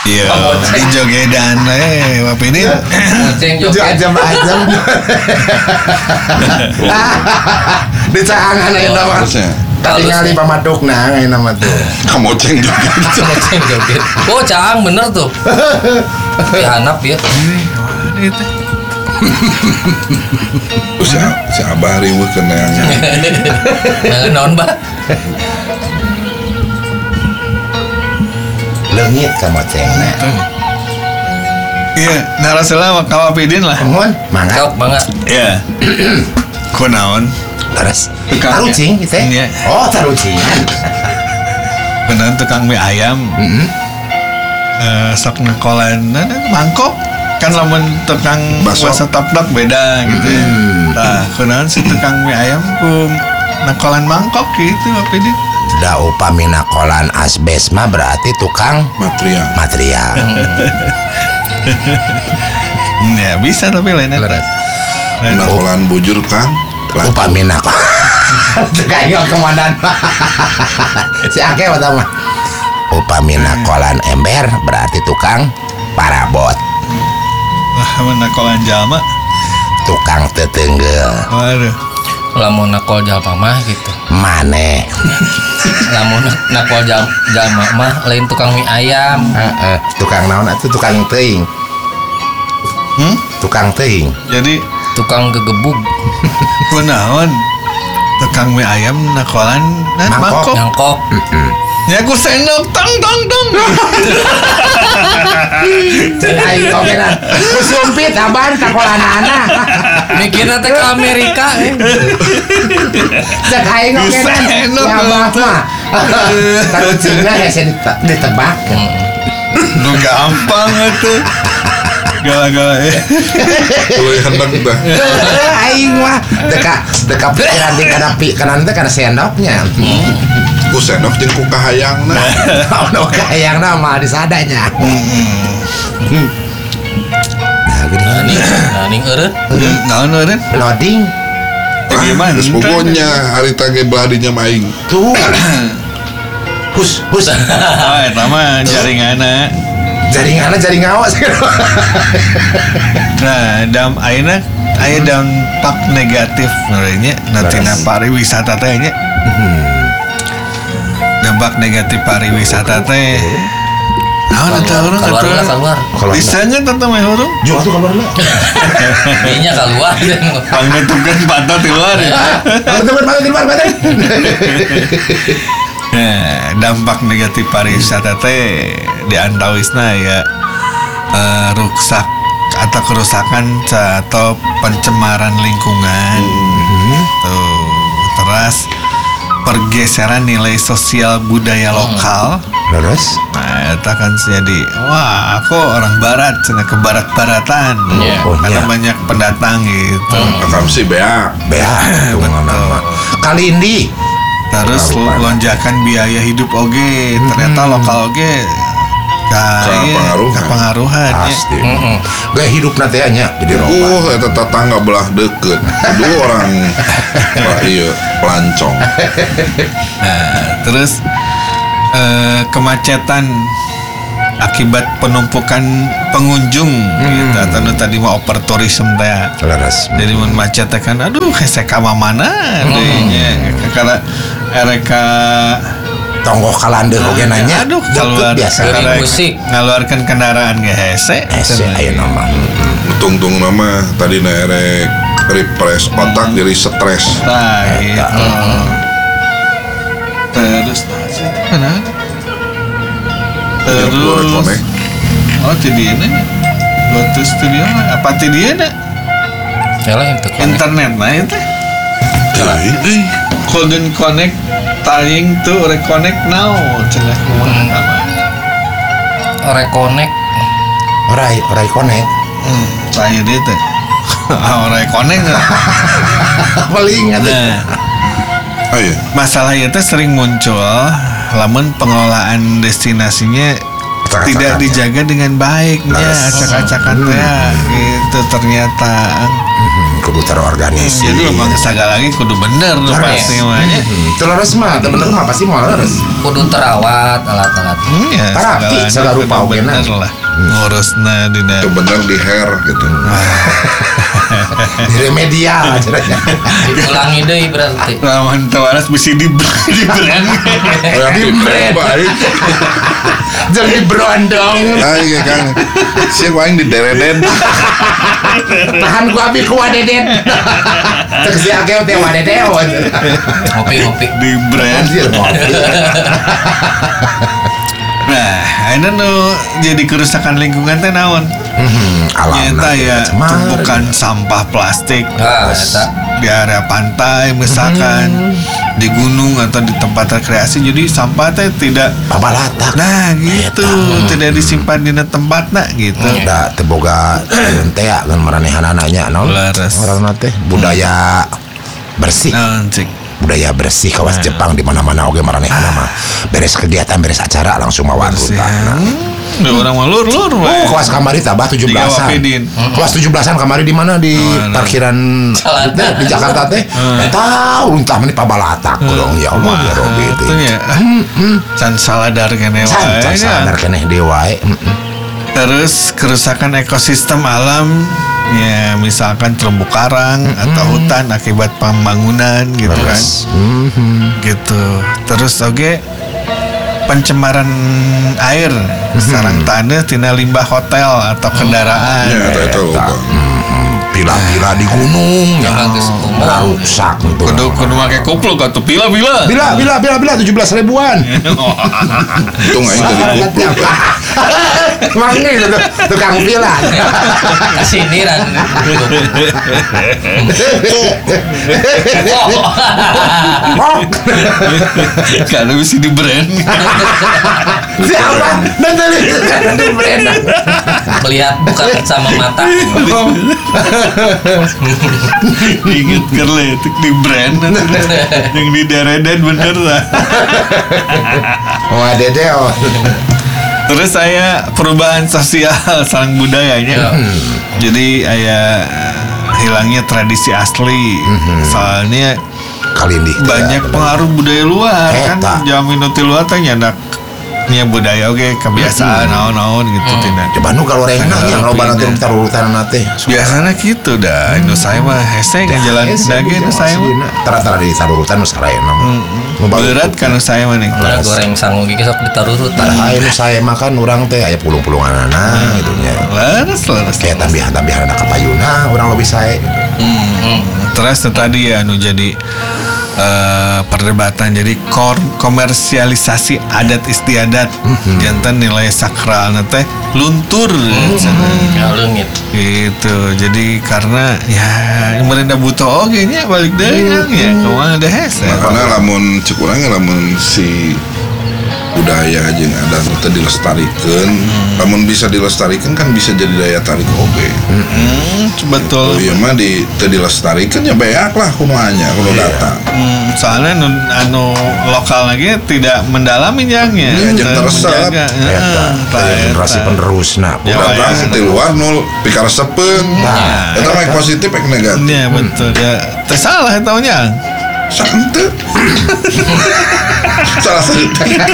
Iya, di jogedan Wapidin. Moceng joget. Ajam-ajam. Di caangan ayeuna mah. Katingali pamadukna ayeuna mah tuh. Kamoceng juga. Moceng joget. Oh, Cang bener tuh. Tapi hanap ya. Si Abah riweuh ke neangan. Naon, Mbak? Leungit ka mocengna. Iya, narasela ka Wapidin lah. Mun, mangga. Sok banget. Iya. Kunaon? Laras. Tukang Tarucing gitu. Iya. Oh, tarucing. Beneran tukang mie ayam. Sok ngekolan mangkok. Kan lamun tukang Bakso. bakso taplak beda gitu. Nah, kunaon si tukang mie ayam ku nakolan mangkok gitu Wapidin. Da upamina kolan asbes mah berarti tukang material. Ya bisa tapi lainnya. Nakolan bujur kan. Upamina kok. Kayak komandan. Si Ake mah. Upamina kolan ember berarti tukang parabot. Wah, nakolan jalma. Tukang tetenggel. Waduh. Lamun nakol jalma mah gitu. Maneh. Lamun nakol jalma mah lain tukang mie ayam. Tukang naon atuh tukang teuing. Tukang teuing. Jadi Tukang gegebug. kunaon tukang mie ayam nakolan mangkok. Nyangkok. Ya aku sendok tong. Ayo oke nah. Sumpit aban takolanana. Mikirna teh ke Amerika. Cek aing oke nah. Ya mah. Tarucingna hese ditebak. Lu gampang atuh. Gala-gala Tuluy hendek teh. Aing mah deka pikiran di kanan teh kana sendoknya. Ku sendok jeung ku kahayangna. Ono kahayangna mah disadanya. Nah, gini. Ning eureut. naon eureun? Loading. Gimana? Geus pokoknya harita ge belah di jam aing. Tuh. Hus. Oh, eta mah jaringanna. Jaring awas. Nah, ayeuna aya dampak negatif narenya natina pariwisata teh nya. Dampak negatif pariwisata teh. Naon eta urang Keluar. Bisa nya tata mah urang? Jual tuh keluar lah. Dinya keluar. Pangnutukeun pantat di luar ya. Keluar. Nah, dampak negatif pariwisata teh diantawisna ya rusak atau kerusakan atau pencemaran lingkungan. Tuh, terus pergeseran nilai sosial budaya lokal. Terus? Nah, itu kan jadi wah, aku orang barat, cenah ke barat-baratan. Karena banyak pendatang gitu. Akam si bea. Tuh nama. Kalindi. Terus lonjakan biaya hidup oge, ternyata lokal oge kapengaruhan pasti. Gaya hidup nanti hanya jadi roba. Eta tetangga belah deket. Dua orang iya pelancong. Nah, terus kemacetan akibat penumpukan pengunjung gitu, atau tadi mau overtourism teh. Jadi mun macet teh kan aduh hese ka mana deunya karena ereka tonggoh kalandeur oge nanya. Aduh keluar biasa musik ngaluarkeun kendaraan ge hese aya nama. Tungtung nama tadi erek refresh otak jadi stres. Nah, gitu. Terus mana? Terus oh tidiana Lotus Studio apa tidiana internet nah itu couldn't connect trying to reconnect now cenah kumaha reconnect orai connect saya dia teh orai connect paling masalah itu sering muncul lamun pengelolaan destinasinya tidak dijaga dengan baiknya acak-acakan teh gitu ternyata kudu terorganisir. Jadi memang segala lagi kudu bener pasti namanya. Terus mah, bener mah pasti mau harus. Kudu terawat alat-alat. Ya, Parati segala rupa oge bener lah. Ngurusna dina. Itu bener di hair gitu. Di remedial cenanya. Diulangi deui berarti. Lawan tawaras bisi di brand. Di brand. Jangan di brondong. Ah iya kan. Si waing di dereden. Tahan gua abi ku wadeden. Cek si akeu teh wadedeo. Ngopi. Di brand. Anjir ngopi. Nah, ini jadi kerusakan lingkungan teh naon? Nyata ya tumpukan sampah plastik di area pantai misalkan di gunung atau di tempat rekreasi, jadi sampah teh tidak babalatak. Nah gitu, tidak disimpan di tempat gitu. Da teboga teh kan maranehan anaknya naon? Orang teh budaya bersih. Budaya bersih kawas Jepang di mana-mana oge maranehana mah beres kegiatan beres acara langsung mawa anggota. Orang mah lur kawas kamari tabah 17-an. Kawas 17-an kamari di mana di parkiran di Jakarta teh. Tahu entah meni pabalatak dong ya Allah ya Robi teh. Can saladar keneh wae. Can saladar keneh deui wae. Terus kerusakan ekosistem alam, ya misalkan terumbu karang atau hutan akibat pembangunan gitu kan. Gitu. Terus pencemaran air, sarang tanah tina limbah hotel atau kendaraan. Pila-pila di gunung yang rusak gitu. Kudu make kupluk atau pila 17 ribuan. Itu nggak jadi kupluk. Mangi tukang pila. Sindiran. Kalau bisa di brand. Siapa? Nanti di brand. Melihat bukan sama mata. Ingat kerletik di brand yang di dereden bener lah. Wah dedeo. Terus saya perubahan sosial sareng budayanya. Jadi hilangnya tradisi asli. Soalnya banyak pengaruh budaya luar kan. Jamin nuti luar teh nyadak nya budaya kebiasaan naon-naon gitu tina. Di Bandung kalau orang yang loba nanti kita urutan nate. Biasanya gitu dah. Indo saya mah hese ngajalan dage nu saya mah. Tara-tara di tarurutan nu sarayana. Berat kan saya mah nih. Goreng sangu ge sok ditarurutan. Anu saya makan urang teh aya pulung-pulunganana gitu nya. Laras. Kayak tambihan-tambihan anak kapayuna urang lebih sae. Terus tadi ya jadi perdebatan jadi komersialisasi adat istiadat jantan nilai sakral teh luntur leungit gitu. Jadi karena ya merenda butuh nya balik deui ya kumaha deh hese. Makanya lamun cek urang lamun si budaya jeung adat teh dilestarikeun, lamun bisa dilestarikeun kan bisa jadi daya tarik oge. Betul. Iya mah teu dilestarikeun ya beak lah kumaha kudu datang. Soalnya anu lokal lagi tidak mendalami jangnya. Iya, jeung teresep. Generasi penerusna. Urang di luar nul pikaresepeun. Eta mah positif ek negatif. Iya betul ya. Teu salah eta nya. Santai. Salah satu.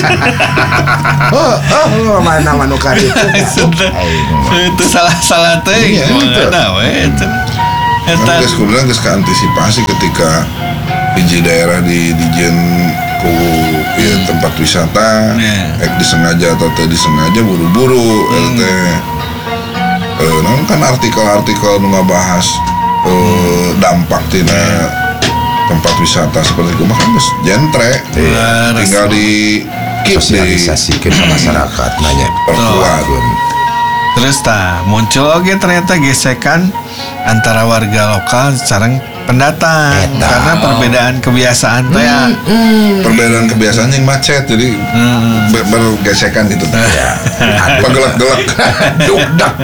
Mana manukar itu. Itu salah teh. Nah, eta geus kubilang geus kaantisipasi ketika hiji daerah di dijen ku tempat wisata ek disengaja atau teu disengaja buru-buru teh. Namun kan artikel-artikel nu ngabahas dampak tina tempat wisata seperti itu kan geus jentre. Tinggal di sosialisasi ke masyarakat nanya perkuat. Terus muncul ternyata gesekan antara warga lokal sareng pendatang karena perbedaan kebiasaan teh. Perbedaan kebiasaan yang macet jadi bergesekan gitu. Pegelak-gelak dukdak.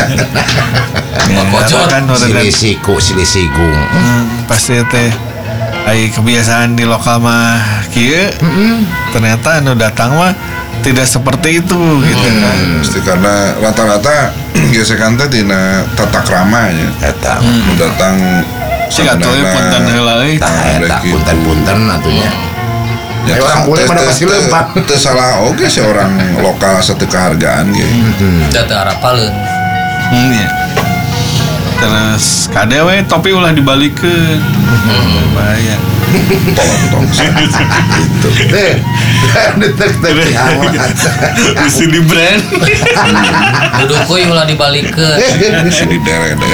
Kan silisigung. Pasti teh kebiasaan di lokal mah kieu ternyata anu datang mah tidak seperti itu gitu kan. Pasti karena rata-rata gesekan teh tina tata kramanya. Eta. Datang Siga tuh punten heula euy. Eta punten-punten atunya. Ya orang boleh mana pasti leumpah. Teu salah oge si orang lokal sateu kehargaan ge. Da teu arapaleun. Iya. Terus kade we topi ulah dibalikeun. Bahaya. Tolong Itu. Detek-detek Isi di brand. Duduk kuy ulah dibalikeun. si dideret-deret.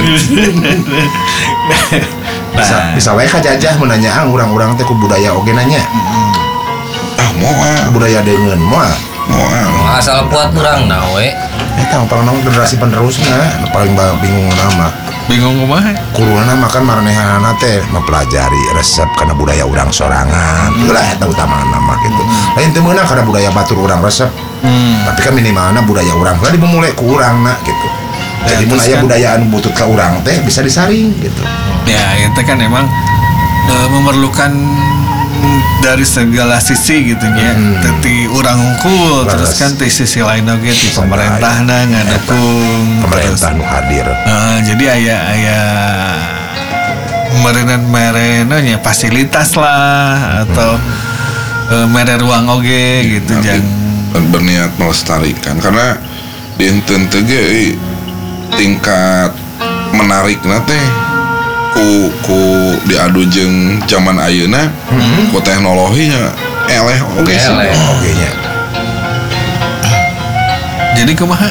Bisa wae kajajah menanyaan urang-urang teh ku budaya oge nanya. Moal Budaya deungeun moal. Asal kuat urang na we. Eta paling generasi penerusna paling bingung nama. Bingung kumaha? Kuruna makan maranehanana teh mempelajari resep karena budaya urang sorangan. Itulah eta utama nama gitu. Lain teu meunang karena budaya batur urang resep. Tapi kan minimalna budaya urang lah dimulai ku urangna gitu. Jadi mun aya budaya anu butut ka urang teh bisa disaring gitu. Ya, itu kan emang memerlukan dari segala sisi gitu ya. Teti urang unggul terus kan di sisi lain oge di pemerintahna ngadukung pemerintah nu hadir. Jadi aya meureun nya fasilitas lah atau mere ruang oge gitu jangan berniat melestarikan karena di enten teh ge tingkat menarikna teh ku diadu jeung zaman ayeuna ku teknologinya eleh oge nya. Jadi kumaha?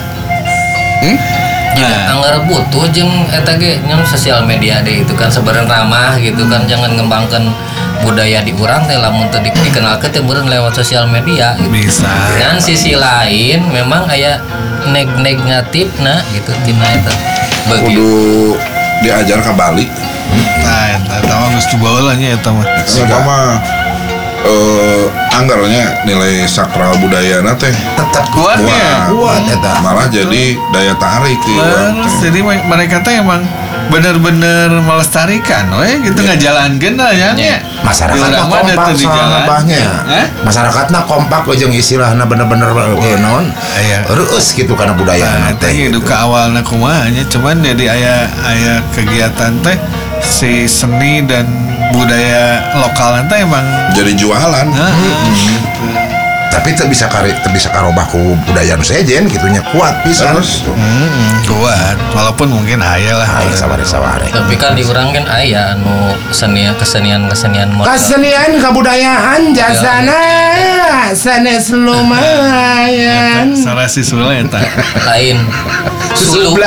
Anggar butuh jeung eta ge nya sosial media deh itu kan sebenarnya ramah gitu kan jangan ngembangkan budaya di urang teh lamun teu dikenalkeun teh meureun lewat sosial media gitu. Bisa. Dan sisi lain memang aya negatifna gitu tina eta. Kudu diajar ka Bali. Nah, eta mah geus dibawa nya eta mah. Sama anggarnya nilai sakral budayana teh Tetap kuat eta. Malah jadi daya tarik di urang teh. Jadi mereka teh emang bener-bener melestarikan gitu ngajalankeun nya nya. Masyarakatna kompak salahnya. Masyarakatna kompak jeung istilahna bener-bener naon? Reus gitu karena budaya teh. Hidup ka awalna kumaha nya cuman jadi aya kegiatan teh si seni dan budaya lokal teh emang jadi jualan. Tapi bisa karobah ku budaya nu sejen gitunya kuat pisan. Kuat walaupun mungkin aya lah saware. Tapi kan di urang kan aya anu kesenian modern. Kesenian kebudayaan jasana sanes lumayan. Salah si Sule eta. Lain. Sulu.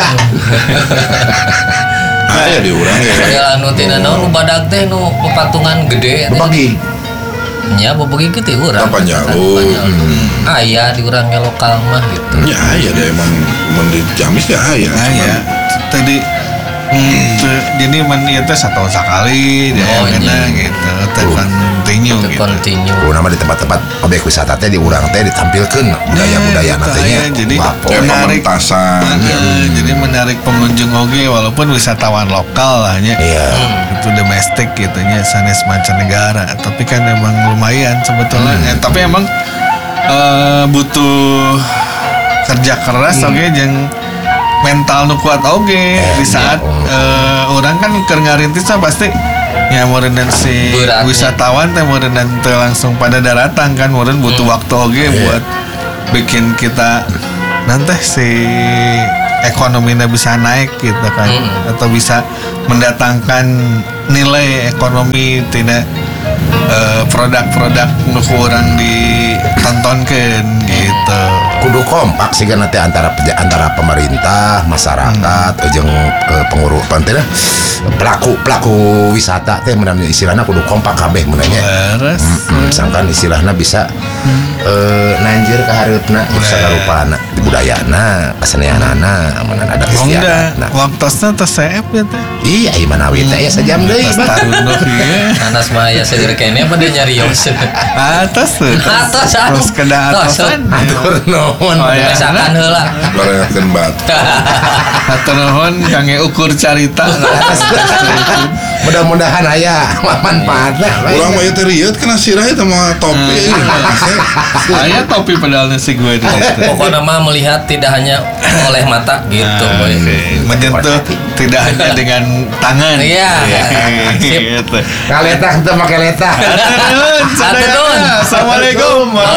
Aya di urang ya. Aya anu tina naon nu badag teh nu patungan gede bagi. Nya bobegi ke ti urang. Panjalu. Aya di urang lokal mah gitu. Ya aya deh emang di Jamis ya aya. Aya. Tadi jadi man ieu teh satahun sakali dia kena gitu continue. Nama di tempat-tempat objek wisata teh di urang teh ditampilkeun budaya-budaya nantinya. Jadi menarik pementasan. Jadi menarik pengunjung oge walaupun wisatawan lokal lah nya. Itu domestik gitu nya sanes mancanegara. Tapi kan emang lumayan sebetulnya. Tapi emang butuh kerja keras oge jeung mental nu kuat oge di saat orang kan keur ngarintis pasti ya meureun si wisatawan teh meureun teu langsung pada daratan kan meureun butuh waktu oge buat bikin kita nanti si ekonominya bisa naik gitu kan atau bisa mendatangkan nilai ekonomi tidak produk-produk nu kurang ditontonkeun gitu. Kudu kompak sih kan nanti antara pemerintah, masyarakat, jeung pengurus pantai pelaku wisata teh menurut istilahnya kudu kompak kabeh menanya. Misalkan istilahnya bisa nanjir ke hareupna sagarupana di budayana, kesenianana, aman ada istiadatna. Waktosna teh seep ya teh. Iya, iman awit teh sajam deui. Anas mah ya seger kene apa dia nyarios. Atas terus kena atasan. Atur nuhun. Misalkan heula. Barengakeun batu. Atur nuhun kangge ukur carita. Mudah-mudahan aya manfaatna. Urang mah teh rieut kena sirah eta mah topi. Aya topi padahal si gue itu. Pokoknya mah melihat tidak hanya oleh mata gitu, boy. Menyentuh tidak hanya dengan tangan. Iya. Kaletak teu make letak. Assalamualaikum.